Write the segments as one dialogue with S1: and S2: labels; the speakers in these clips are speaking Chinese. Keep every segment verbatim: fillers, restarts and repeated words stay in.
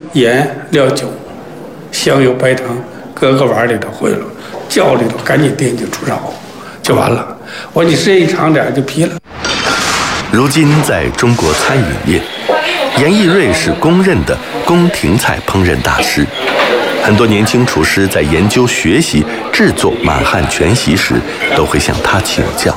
S1: 盐、料酒、香油、白糖，搁个碗里头烩了，窖里头赶紧颠进出烧，就完了。我说你时间一长点就皮了。
S2: 如今在中国餐饮业，严义瑞是公认的宫廷菜烹饪大师。很多年轻厨师在研究学习制作满汉全席时，都会向他请教。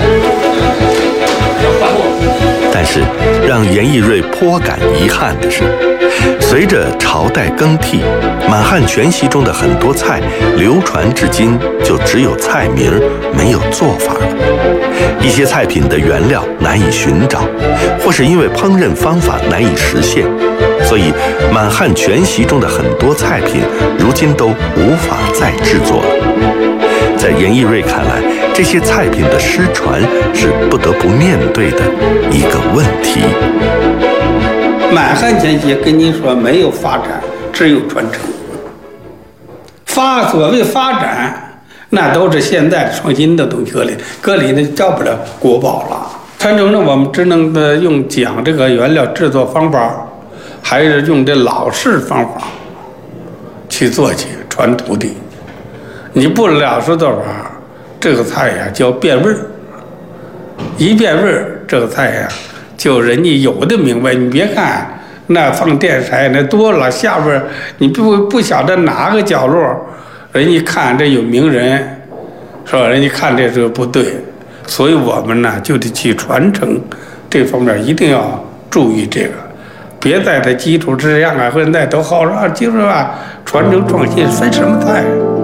S2: 但是让严义瑞颇感遗憾的是，随着朝代更替，满汉全席中的很多菜流传至今，就只有菜名没有做法了。一些菜品的原料难以寻找，或是因为烹饪方法难以实现，所以满汉全席中的很多菜品如今都无法再制作了。在严义瑞看来，这些菜品的失传是不得不面对的一个问题。
S1: 满汉全席跟您说没有发展，只有传承。发所谓发展，那都是现在创新的东西，搁里搁里那叫不了国宝了。传承呢，我们只能的用讲这个原料制作方法，还是用这老式方法去做去传徒弟。你不老式做法，这个菜呀就要变味儿。一变味儿，这个菜呀就人家有的明白。你别看那放电柴那多了，下边你不不晓得哪个角落，人家看这有名人，是吧？人家看这这个不对，所以我们呢就得去传承这方面，一定要注意这个，别在这基础之上啊，或者在都好啊，就是吧，传承创新分什么菜？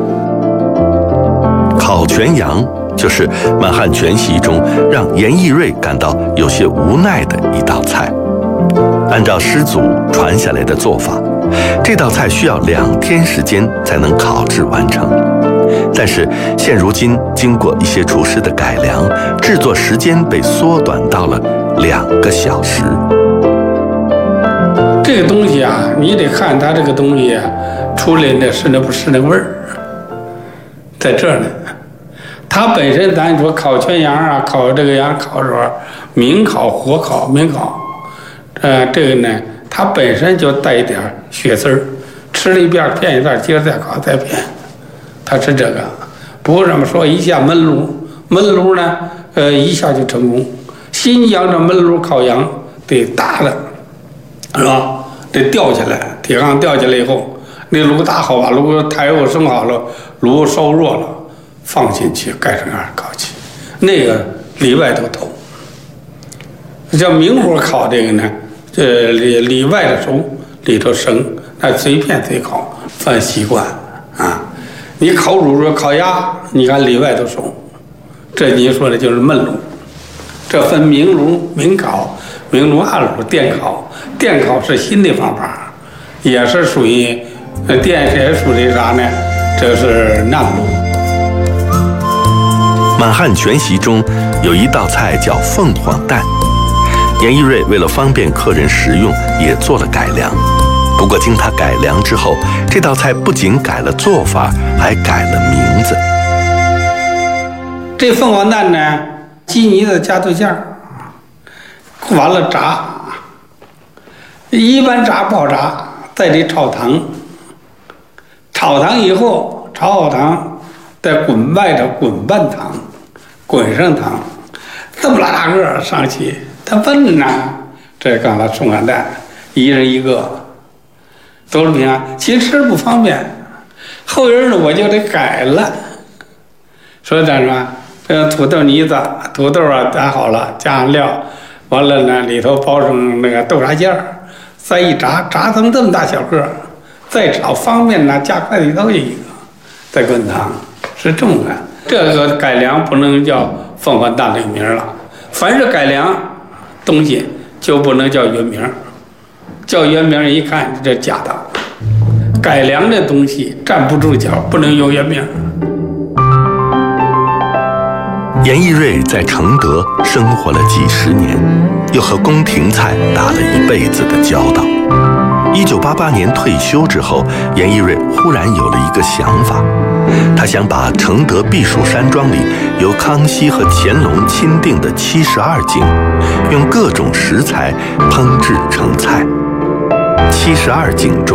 S2: 烤全羊就是满汉全席中让严义瑞感到有些无奈的一道菜。按照师祖传下来的做法，这道菜需要两天时间才能烤制完成。但是现如今经过一些厨师的改良，制作时间被缩短到了两个小时。
S1: 这个东西啊，你得看它这个东西啊，出来的是那不是那个味儿，在这儿呢。它本身咱说烤全羊啊，烤这个羊烤时候，明烤、火烤、明烤，呃，这个呢，它本身就带一点血丝儿，吃了一遍片一段，接着再烤再片，它是这个。不是这么说一下焖炉，焖炉呢，呃，一下就成功。新疆这焖炉烤羊得大的，是吧？得吊起来，铁杠吊起来以后，那炉打好把炉抬火升好了，炉烧热了。放进去，盖上盖烤起，那个里外都透。叫明火烤这个呢，这里里外的熟，里头生，那随片随烤，犯习惯啊。你烤乳猪、烤鸭，你看里外都熟，这您说的就是焖炉。这分明炉、明烤、明炉、暗炉、电烤。电烤是新的方法，也是属于，呃，电也属于啥呢？这是暗炉。
S2: 满汉全席中有一道菜叫凤凰蛋，严义瑞为了方便客人食用，也做了改良。不过经他改良之后，这道菜不仅改了做法，还改了名字。
S1: 这凤凰蛋呢，鸡泥子加豆馅，完了炸。一般炸不好炸，在这炒糖。炒糖以后，炒好糖，再滚外头滚半糖。滚上糖，这么大个上去，他笨呐！这刚才送完蛋，一人一个，都是平安。其实吃不方便，后人呢我就得改了。说咋说？这土豆泥子，土豆啊打好了，加上料，完了呢里头包上那个豆沙馅儿，再一炸，炸成这么大小个，再炒方便呢，加筷子头一个，再滚汤，是这么干。这个改良不能叫凤凰蛋这个名了，凡是改良东西就不能叫原名，叫原名一看这假的，改良的东西站不住脚，不能用原名。
S2: 严义瑞在承德生活了几十年，又和宫廷菜打了一辈子的交道。一九八八年退休之后，严义瑞忽然有了一个想法，他想把承德避暑山庄里由康熙和乾隆钦定的七十二景，用各种食材烹制成菜。七十二景中